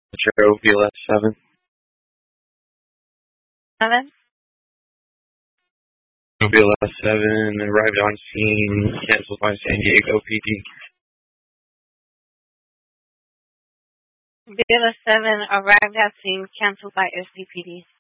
Metro BLS 7. 7? BLS 7 arrived on scene, canceled by San Diego PD. BLS 7 arrived at scene, canceled by SDPD.